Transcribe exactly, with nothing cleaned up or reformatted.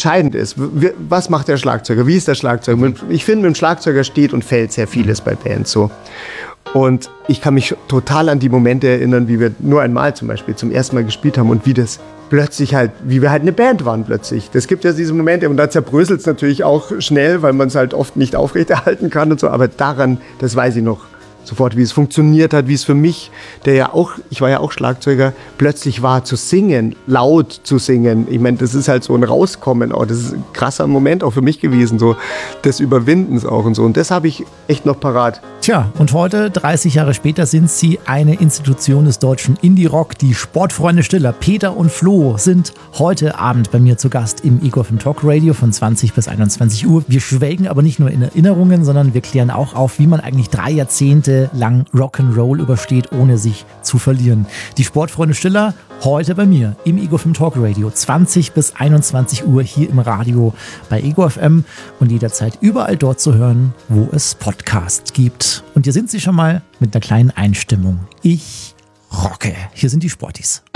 entscheidend ist. Was macht der Schlagzeuger? Wie ist der Schlagzeuger? Ich finde, mit dem Schlagzeuger steht und fällt sehr vieles bei Bands so. Und ich kann mich total an die Momente erinnern, wie wir nur einmal zum Beispiel zum ersten Mal gespielt haben und wie das plötzlich halt, wie wir halt eine Band waren plötzlich. Das gibt ja diese Momente und da zerbröselt es natürlich auch schnell, weil man es halt oft nicht aufrechterhalten kann und so. Aber daran, das weiß ich noch sofort, wie es funktioniert hat, wie es für mich, der ja auch, ich war ja auch Schlagzeuger, plötzlich war zu singen, laut zu singen. Ich meine, das ist halt so ein Rauskommen auch. Das ist ein krasser Moment auch für mich gewesen, so des Überwindens auch und so. Und das habe ich echt noch parat. Tja, und heute, dreißig Jahre später, sind sie eine Institution des deutschen Indie-Rock. Die Sportfreunde Stiller, Peter und Flo, sind heute Abend bei mir zu Gast im Ego F M Talk Radio von zwanzig bis einundzwanzig Uhr. Wir schwelgen aber nicht nur in Erinnerungen, sondern wir klären auch auf, wie man eigentlich drei Jahrzehnte lang Rock'n'Roll übersteht, ohne sich zu verlieren. Die Sportfreunde Stiller heute bei mir im Ego F M Talk Radio, zwanzig bis einundzwanzig Uhr hier im Radio bei Ego F M und jederzeit überall dort zu hören, wo es Podcasts gibt. Und hier sind sie schon mal mit einer kleinen Einstimmung. Ich rocke. Hier sind die Sportis.